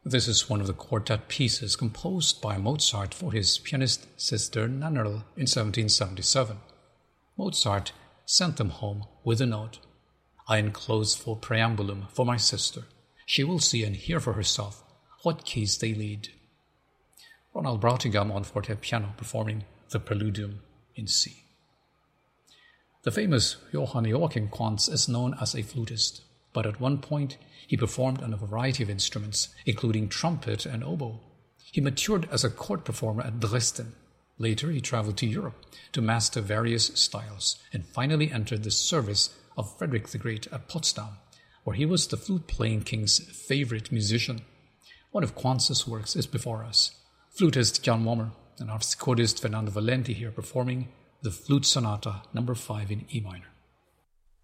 This is one of the quartet pieces composed by Mozart for his pianist sister Nannerl in 1777. Mozart sent them home with a note. I enclose full preambulum for my sister. She will see and hear for herself what keys they lead. Ronald Broughtigam on forte piano performing the Preludium in C. The famous Johann Joachim Quantz is known as a flutist, but at one point he performed on a variety of instruments, including trumpet and oboe. He matured as a court performer at Dresden. Later he traveled to Europe to master various styles and finally entered the service of Frederick the Great at Potsdam, where he was the flute-playing king's favorite musician. One of Quantz's works is before us. Flutist Jan Wommer and harpsichordist Fernando Valenti here performing the Flute Sonata No. 5 in E minor.